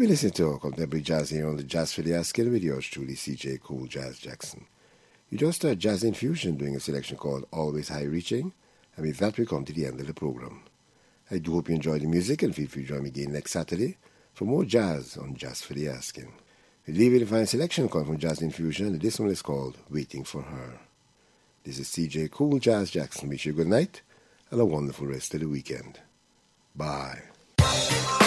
be listening to contemporary jazz here on the Jazz for the Asking with yours truly, CJ Cool Jazz Jackson. You just heard Jazz Infusion doing a selection called Always High Reaching, and with that we come to the end of the program. I do hope you enjoy the music and feel free to join me again next Saturday for more jazz on Jazz for the Asking. We leave you the fine selection coming from Jazz Infusion, and this one is called Waiting for Her. This is CJ Cool Jazz Jackson. Wish you a good night and a wonderful rest of the weekend. Bye.